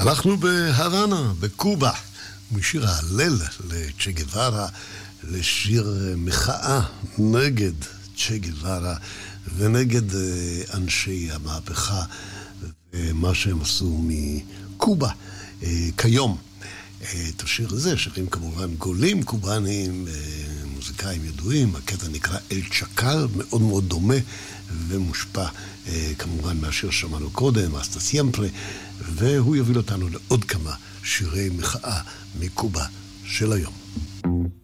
אנחנו בהוואנה, בקובה, משיר ההלל לצ'ה גווארה, לשיר מחאה נגד צ'ה גווארה ונגד אנשי המהפכה ומה שהם עשו מקובה כיום. את השיר הזה שרים כמובן גולים קובאנים, מוזיקאים ידועים. הקטע נקרא אל צ'קל, מאוד מאוד דומה ומושפע כמובן מהשיר שמענו קודם, אסטה סימפרה, והוא יוביל אותנו לעוד כמה שירי מחאה מקובה של היום.